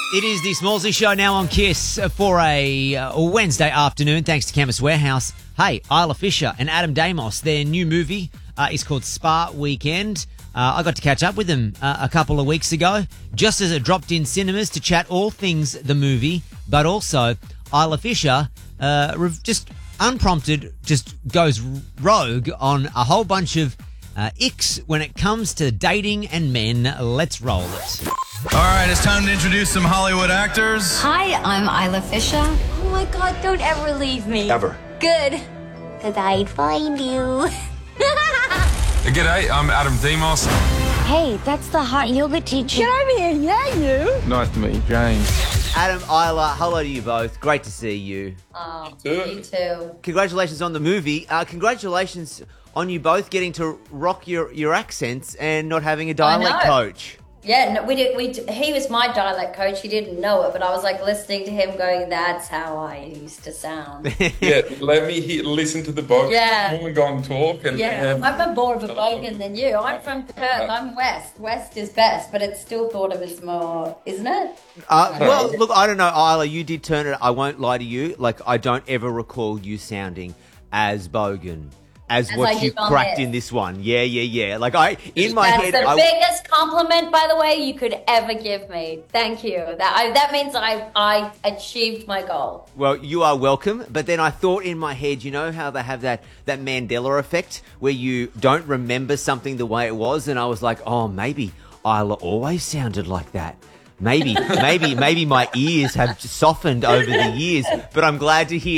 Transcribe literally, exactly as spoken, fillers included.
It is the Smallsy Show now on Kiss for a uh, Wednesday afternoon, thanks to Chemist Warehouse. Hey, Isla Fisher and Adam Damos, their new movie uh, is called Spa Weekend. Uh, I got to catch up with them uh, a couple of weeks ago, just as it dropped in cinemas to chat all things the movie, but also Isla Fisher uh, just unprompted just goes rogue on a whole bunch of uh, icks when it comes to dating and men. Let's roll it. All right, it's time to introduce some Hollywood actors. Hi, I'm Isla Fisher. Oh my God, don't ever leave me. Ever. Good. Because I'd find you. G'day, I'm Adam Demos. Hey, that's the hot yoga teacher. Get over here, yeah, you. Nice to meet you, James. Adam, Isla, hello to you both. Great to see you. Oh, you too. Congratulations on the movie. Uh, congratulations on you both getting to rock your, your accents and not having a dialect know. coach. Yeah, no, we did. We d- he was my dialect coach. He didn't know it, but I was like listening to him, going, "That's how I used to sound." Yeah, let me he- listen to the boat. Yeah. Wollongong talk. And, Yeah, um, I'm a more of a bogan than you. I'm from Perth. I'm West. West is best, but it's still thought of as more, isn't it? Uh, well, look, I don't know, Isla, you did turn it. I won't lie to you. Like, I don't ever recall you sounding as bogan as, As what I you did on cracked this. in this one. Yeah, yeah, yeah. Like, I, in my That's head, the I, biggest compliment, by the way, you could ever give me. Thank you. That I, that means I I achieved my goal. well, you are welcome. But then I thought in my head, you know how they have that, that Mandela effect where you don't remember something the way it was? And I was like, oh, maybe Isla always sounded like that. Maybe, maybe, maybe my ears have softened over the years. But I'm glad to hear